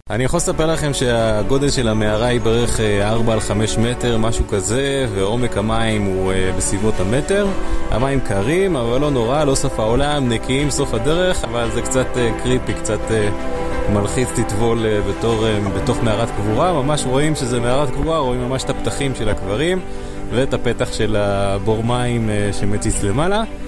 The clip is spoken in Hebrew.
אני יכול לספר לכם שהגודל של המערה היא בערך 4 על 5 מטר, משהו כזה, ועומק המים הוא בסביבות המטר. המים קרים, אבל לא נורא, לא סוף העולם, נקיים סוף הדרך, אבל זה קצת קריפי, קצת מלחיץ תטבול בתוך מערת קבורה. ממש רואים שזה מערת קבורה, רואים ממש את הפתחים של הקברים ואת הפתח של הבור מים שמציץ למעלה.